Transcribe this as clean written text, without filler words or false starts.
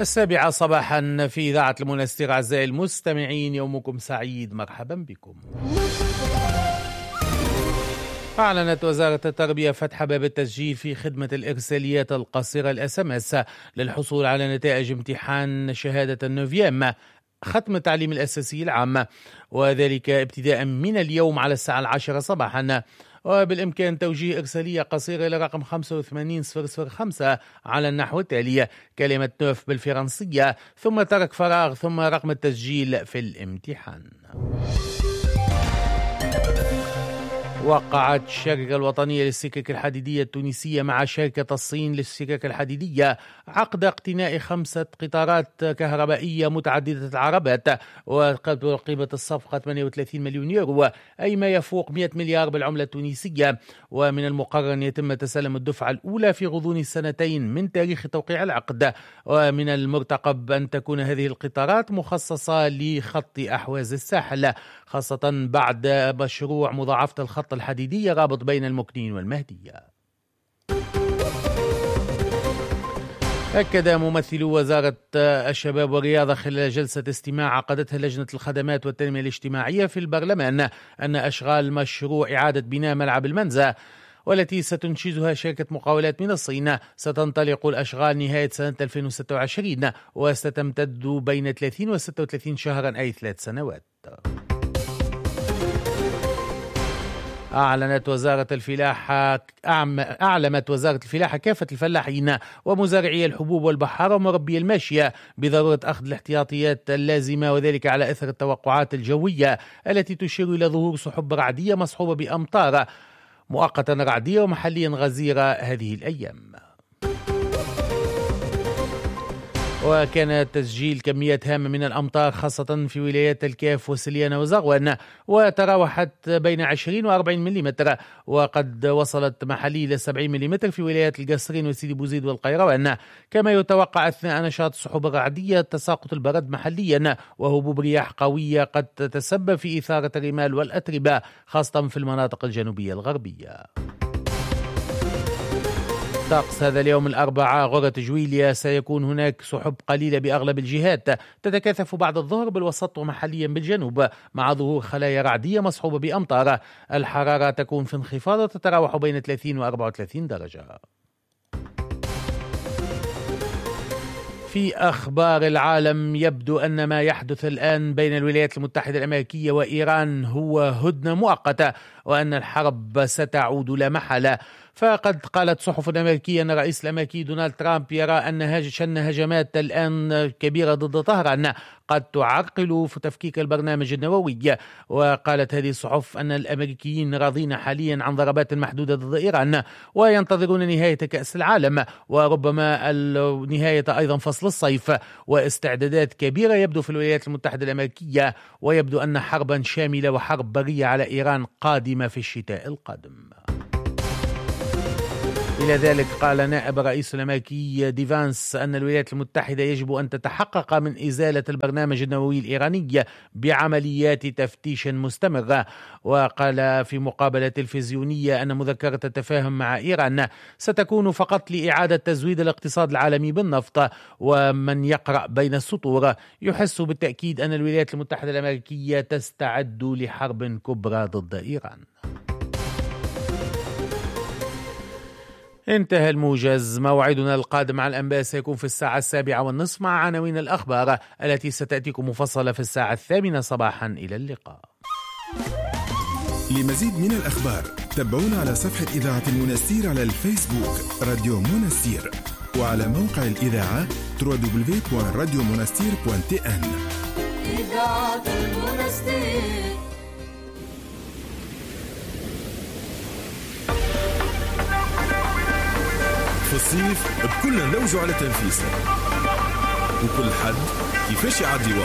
السابعة صباحا في إذاعة المنستير. أعزائي المستمعين، يومكم سعيد، مرحبا بكم. أعلنت وزارة التربية فتح باب التسجيل في خدمة الإرساليات القصيرة SMS للحصول على نتائج امتحان شهادة النوفيام ختم التعليم الأساسي العام، وذلك ابتداء من اليوم على الساعة 10 صباحا. وبالإمكان توجيه إرسالية قصيرة إلى رقم 85005 على النحو التالي: كلمة نوف بالفرنسية ثم ترك فراغ ثم رقم التسجيل في الامتحان. وقعت الشركة الوطنية للسكك الحديدية التونسية مع شركة الصين للسكك الحديدية عقد اقتناء 5 قطارات كهربائية متعددة العربات، وقيمة الصفقة 38 مليون يورو، أي ما يفوق 100 مليار بالعملة التونسية. ومن المقرر أن يتم تسلم الدفعة الأولى في غضون السنتين من تاريخ توقيع العقد، ومن المرتقب أن تكون هذه القطارات مخصصة لخط أحواز الساحل، خاصة بعد مشروع مضاعفة الخط الحديدي رابط بين المكنين والمهدية. أكد ممثلو وزارة الشباب والرياضة خلال جلسة استماع عقدتها لجنة الخدمات والتنمية الاجتماعية في البرلمان أن أشغال مشروع إعادة بناء ملعب المنزه والتي ستنشزها شركة مقاولات من الصين ستنطلق الأشغال نهاية سنة 2026 وستمتد بين 30 و 36 شهرا، أي 3 سنوات. أعلمت وزارة الفلاحة كافة الفلاحين ومزارعي الحبوب والبحارة ومربي الماشية بضرورة أخذ الاحتياطيات اللازمة، وذلك على إثر التوقعات الجوية التي تشير إلى ظهور سحب رعدية مصحوبة بأمطار مؤقتا رعدية ومحليا غزيرة هذه الأيام. وكان تسجيل كميات هامة من الأمطار خاصة في ولايات الكاف وسليانة وزغوان، وتراوحت بين 20 و 40 ملم، وقد وصلت محليا إلى 70 ملم في ولايات القصرين وسيدي بوزيد والقيروان. كما يتوقع أثناء نشاط السحب الرعدية تساقط البرد محليا وهبوب رياح قوية قد تتسبب في إثارة الرمال والأتربة خاصة في المناطق الجنوبية الغربية. طقس هذا اليوم الأربعاء غرة جويليا سيكون هناك سحب قليلة بأغلب الجهات تتكاثف بعد الظهر بالوسط ومحليا بالجنوب مع ظهور خلايا رعدية مصحوبة بأمطار. الحرارة تكون في انخفاض وتتراوح بين 30 و 34 درجة. في أخبار العالم، يبدو أن ما يحدث الآن بين الولايات المتحدة الأمريكية وإيران هو هدنة مؤقتة وأن الحرب ستعود لا محالة. فقد قالت صحف أمريكية أن الرئيس الأمريكي دونالد ترامب يرى أن شن هجمات الآن كبيرة ضد طهران قد تعرقل في تفكيك البرنامج النووي. وقالت هذه الصحف أن الأمريكيين راضين حاليا عن ضربات محدودة ضد إيران وينتظرون نهاية كأس العالم وربما نهاية أيضا فصل الصيف، واستعدادات كبيرة يبدو في الولايات المتحدة الأمريكية، ويبدو أن حربا شاملة وحرب برية على إيران قادمة في الشتاء القادم. إلى ذلك قال نائب الرئيس الأمريكي دي فانس أن الولايات المتحدة يجب أن تتحقق من إزالة البرنامج النووي الإيراني بعمليات تفتيش مستمرة. وقال في مقابلة تلفزيونية أن مذكرة التفاهم مع إيران ستكون فقط لإعادة تزويد الاقتصاد العالمي بالنفط. ومن يقرأ بين السطور يحس بالتأكيد أن الولايات المتحدة الأمريكية تستعد لحرب كبرى ضد إيران. انتهى الموجز. موعدنا القادم على الأنباء سيكون في الساعة 7:30 مع عناوين الأخبار التي ستأتيكم مفصلة في الساعة 8 صباحا. إلى اللقاء. لمزيد من الأخبار تابعونا على صفحة إذاعة المنستير على الفيسبوك راديو منستير، وعلى موقع الإذاعة www.radiomonastir.tn. إذاعة المنستير. في الصيف بكل نلوجوا على تنفيسنا، وكل حد كيفاش يعدي